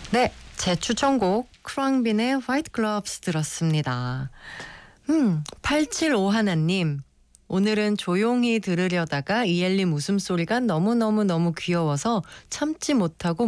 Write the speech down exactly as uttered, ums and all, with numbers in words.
네, 제 추천곡 크랑빈의 White Gloves 들었습니다. 음, 팔칠오 하나님. 오늘은 조용히 들으려다가 이엘님 웃음소리가 너무너무너무 귀여워서 참지 못하고